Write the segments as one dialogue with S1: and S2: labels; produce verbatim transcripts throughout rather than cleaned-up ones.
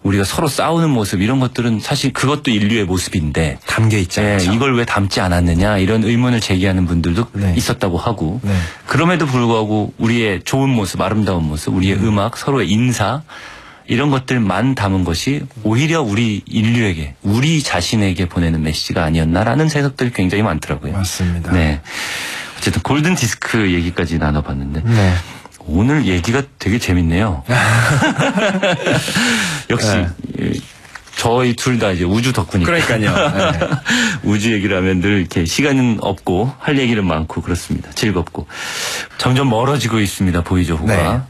S1: 우리가 서로 싸우는 모습 이런 것들은 사실 그것도 인류의 모습인데
S2: 담겨 있잖아요.
S1: 네, 이걸 왜 담지 않았느냐 이런 의문을 제기하는 분들도
S2: 네.
S1: 있었다고 하고
S2: 네.
S1: 그럼에도 불구하고 우리의 좋은 모습, 아름다운 모습, 우리의 음. 음악, 서로의 인사 이런 것들만 담은 것이 오히려 우리 인류에게, 우리 자신에게 보내는 메시지가 아니었나라는 해석들이 굉장히 많더라고요.
S2: 맞습니다.
S1: 네. 어쨌든 골든 디스크 얘기까지 나눠봤는데
S2: 네.
S1: 오늘 얘기가 되게 재밌네요. 역시 네. 저희 둘 다 이제 우주 덕후니까.
S2: 그러니까요. 네.
S1: 우주 얘기를 하면 늘 이렇게 시간은 없고 할 얘기는 많고 그렇습니다. 즐겁고. 점점 멀어지고 있습니다. 보이저호가. 네.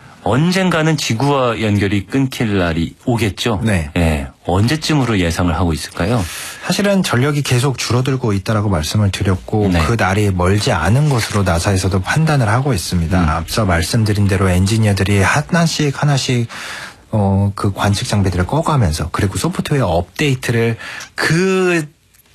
S1: 언젠가는 지구와 연결이 끊길 날이 오겠죠.
S2: 네.
S1: 네. 언제쯤으로 예상을 하고 있을까요?
S2: 사실은 전력이 계속 줄어들고 있다라고 말씀을 드렸고 네. 그 날이 멀지 않은 것으로 나사에서도 판단을 하고 있습니다. 음. 앞서 말씀드린 대로 엔지니어들이 하나씩 하나씩 어, 그 관측 장비들을 꺼가면서 그리고 소프트웨어 업데이트를 그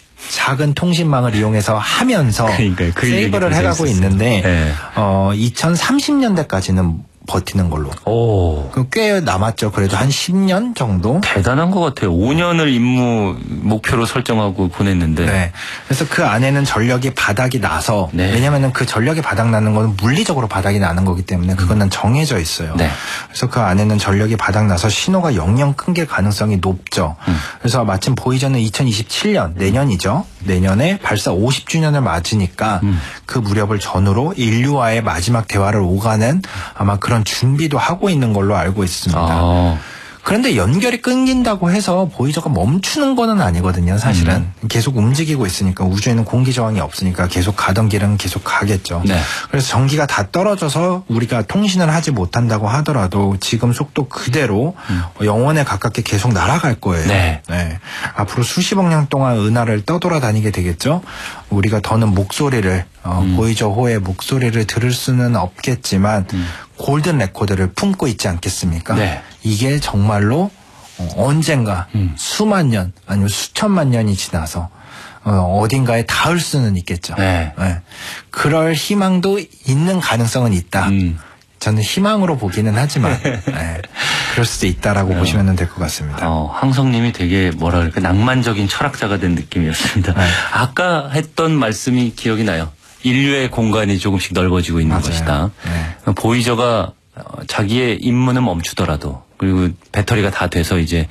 S2: 작은 통신망을 이용해서 하면서 그러니까요. 그 세이브를 해가고 있는데 네. 어, 이천삼십 년대까지는 버티는 걸로. 오. 꽤 남았죠. 그래도 한 십 년 정도?
S1: 대단한 것 같아요. 오 년을 임무 목표로 설정하고 보냈는데.
S2: 네. 그래서 그 안에는 전력이 바닥이 나서. 네. 왜냐면은 그 전력이 바닥 나는 거는 물리적으로 바닥이 나는 거기 때문에 그거는 정해져 있어요. 네. 그래서 그 안에는 전력이 바닥 나서 신호가 영영 끊길 가능성이 높죠. 음. 그래서 마침 보이저는 이천이십칠 년, 내년이죠. 내년에 발사 오십 주년을 맞으니까 음. 그 무렵을 전후로 인류와의 마지막 대화를 오가는 아마 그런 준비도 하고 있는 걸로 알고 있습니다. 아. 그런데 연결이 끊긴다고 해서 보이저가 멈추는 거는 아니거든요. 사실은 음. 계속 움직이고 있으니까 우주에는 공기 저항이 없으니까 계속 가던 길은 계속 가겠죠. 네. 그래서 전기가 다 떨어져서 우리가 통신을 하지 못한다고 하더라도 지금 속도 그대로 음. 영원에 가깝게 계속 날아갈 거예요. 네. 네. 앞으로 수십억 년 동안 은하를 떠돌아다니게 되겠죠. 우리가 더는 목소리를 어, 음. 보이저호의 목소리를 들을 수는 없겠지만 음. 골든 레코드를 품고 있지 않겠습니까? 네. 이게 정말로 어, 언젠가 음. 수만 년 아니면 수천만 년이 지나서 어, 어딘가에 닿을 수는 있겠죠. 네. 네. 그럴 희망도 있는 가능성은 있다. 음. 저는 희망으로 보기는 하지만 네. 그럴 수도 있다라고 어. 보시면 될 것 같습니다.
S1: 어, 황성님이 되게 뭐라 그럴까 낭만적인 철학자가 된 느낌이었습니다. 네. 아까 했던 말씀이 기억이 나요. 인류의 공간이 조금씩 넓어지고 있는 맞아요. 것이다. 네. 보이저가 자기의 임무는 멈추더라도 그리고 배터리가 다 돼서 이제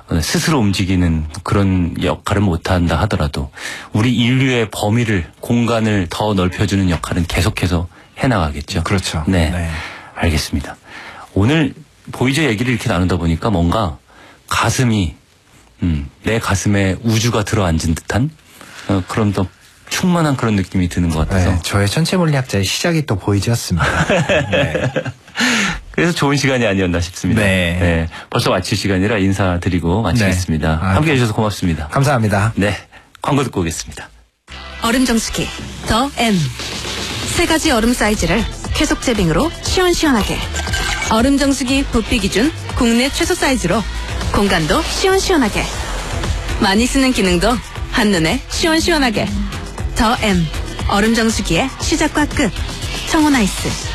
S1: 스스로 움직이는 그런 역할을 못한다 하더라도 우리 인류의 범위를 공간을 더 넓혀주는 역할은 계속해서 해나가겠죠.
S2: 그렇죠.
S1: 네,
S2: 네.
S1: 알겠습니다. 오늘 보이저 얘기를 이렇게 나누다 보니까 뭔가 가슴이 음, 내 가슴에 우주가 들어앉은 듯한 어, 그런 또 충만한 그런 느낌이 드는 것 같아서.
S2: 네, 저의 천체 물리학자의 시작이 또 보이저였습니다. 네.
S1: 그래서 좋은 시간이 아니었나 싶습니다.
S2: 네.
S1: 네. 벌써 마칠 시간이라 인사드리고 마치겠습니다. 네. 아, 함께해 주셔서 고맙습니다.
S2: 감사합니다.
S1: 네, 광고 듣고 오겠습니다.
S3: 얼음 정수기 더 M 세 가지 얼음 사이즈를 쾌속 제빙으로 시원시원하게 얼음 정수기 부피 기준 국내 최소 사이즈로 공간도 시원시원하게 많이 쓰는 기능도 한눈에 시원시원하게 더 M 얼음 정수기의 시작과 끝 청혼아이스